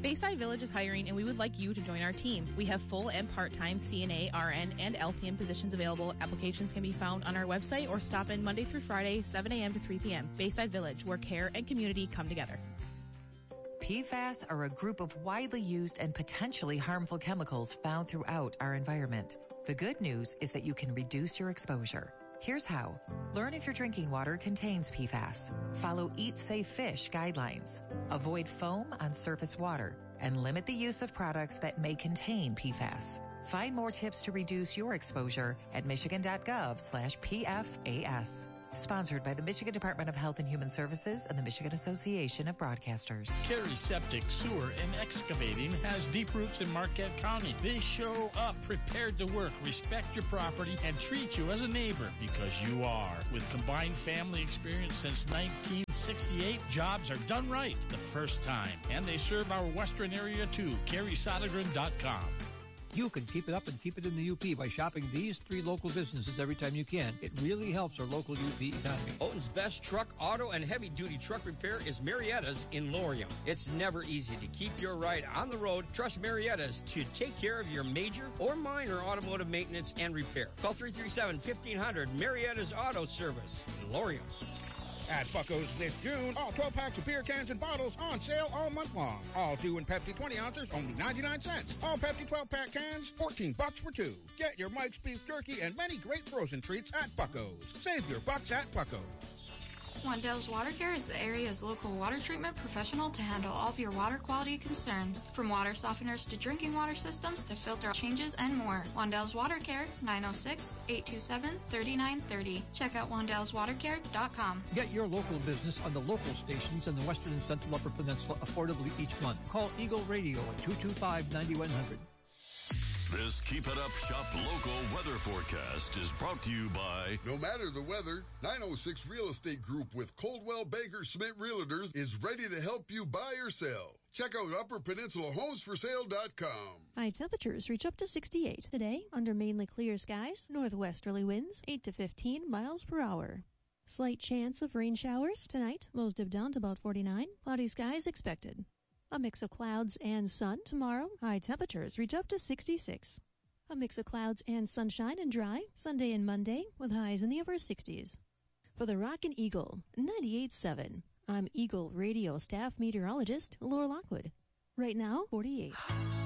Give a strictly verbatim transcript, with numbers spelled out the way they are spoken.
Bayside Village is hiring, and we would like you to join our team. We have full and part-time C N A, R N, and L P N positions available. Applications can be found on our website or stop in Monday through Friday, seven a.m. to three p.m. Bayside Village, where care and community come together. P FAS are a group of widely used and potentially harmful chemicals found throughout our environment. The good news is that you can reduce your exposure. Here's how. Learn if your drinking water contains P FAS. Follow Eat Safe Fish guidelines. Avoid foam on surface water and limit the use of products that may contain P FAS. Find more tips to reduce your exposure at michigan.gov slash PFAS. Sponsored by the Michigan Department of Health and Human Services and the Michigan Association of Broadcasters. Carey Septic, Sewer, and Excavating has deep roots in Marquette County. They show up prepared to work, respect your property, and treat you as a neighbor because you are. With combined family experience since nineteen sixty-eight, jobs are done right the first time. And they serve our western area too. Carey Sodergren dot com. You can keep it up and keep it in the U P by shopping these three local businesses every time you can. It really helps our local U P economy. Olton's best truck, auto, and heavy-duty truck repair is Marietta's in Lorium. It's never easy to keep your ride on the road. Trust Marietta's to take care of your major or minor automotive maintenance and repair. Call three three seven, fifteen hundred, Marietta's Auto Service in Lorium. At Bucko's this June, all twelve packs of beer cans and bottles on sale all month long. All two and Pepsi twenty ounces, only ninety-nine cents. All Pepsi twelve pack cans, fourteen bucks for two. Get your Mike's Beef Jerky and many great frozen treats at Bucko's. Save your bucks at Bucko's. Wandell's Water Care is the area's local water treatment professional to handle all of your water quality concerns. From water softeners to drinking water systems to filter changes and more. Wandell's Water Care, nine oh six, eight two seven, three nine three oh. Check out wandells water care dot com. Get your local business on the local stations in the Western and Central Upper Peninsula affordably each month. Call Eagle Radio at two two five, nine one zero zero. This Keep It Up Shop local weather forecast is brought to you by... No matter the weather, nine oh six Real Estate Group with Coldwell Banker Schmidt Realtors is ready to help you buy or sell. Check out upper peninsula homes for sale dot com. High temperatures reach up to sixty-eight. Today, under mainly clear skies, northwesterly winds eight to fifteen miles per hour. Slight chance of rain showers tonight, lows dip down to about forty-nine. Cloudy skies expected. A mix of clouds and sun tomorrow. High temperatures reach up to sixty-six. A mix of clouds and sunshine and dry Sunday and Monday with highs in the upper sixties. For the Rockin' Eagle, ninety-eight point seven. I'm Eagle Radio staff meteorologist Laura Lockwood. Right now, forty-eight.